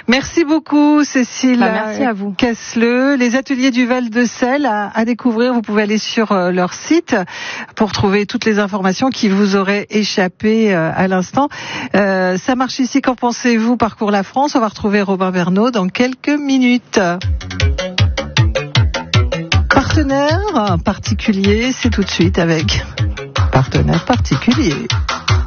Merci beaucoup, Cécile. Merci à vous. Casseleux. Les ateliers du Val de Selle à découvrir. Vous pouvez aller sur leur site pour trouver toutes les informations qui vous auraient échappé à l'instant. Ça marche ici. Qu'en pensez-vous? Parcours la France. On va retrouver Robin Bernot dans quelques minutes. Partenaire particulier, c'est tout de suite avec Partenaire particulier.